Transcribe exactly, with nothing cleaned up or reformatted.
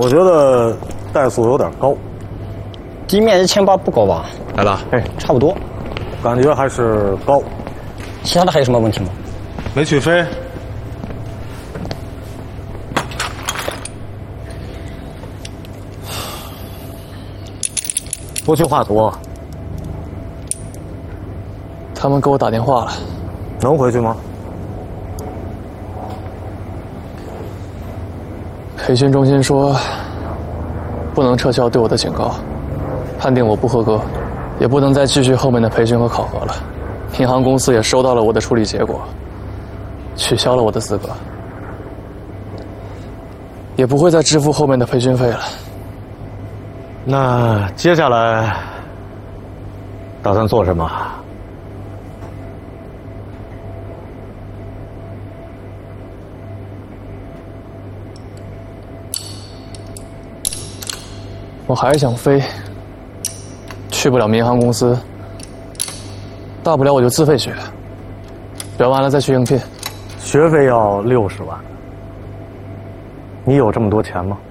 我觉得怠速有点高。 地面一千八不高吧？ 来了， 哎，差不多。 感觉还是高。 其他的还有什么问题吗？ 没起飞。 不去画图。 他们给我打电话了。 能回去吗？ 培训中心说，不能撤销对我的警告，判定我不合格，也不能再继续后面的培训和考核了。银行公司也收到了我的处理结果，取消了我的资格，也不会再支付后面的培训费了。 那接下来打算做什么？ 我还是想飞，去不了民航公司，大不了我就自费学，学完了再去应聘。 学费要六十万，你有这么多钱吗？